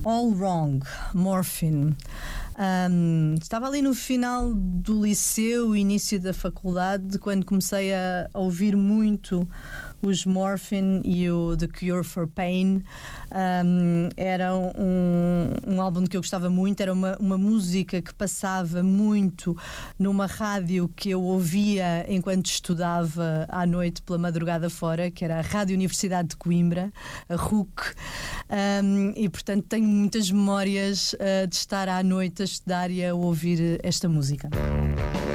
All Wrong, Morphine. Estava ali no final do liceu, início da faculdade, quando comecei a ouvir muito os Morphine e o The Cure for Pain. Era um álbum que eu gostava muito, era uma música que passava muito numa rádio que eu ouvia enquanto estudava à noite pela madrugada fora, que era a Rádio Universidade de Coimbra, a RUC, e portanto tenho muitas memórias de estar à noite a estudar e a ouvir esta música.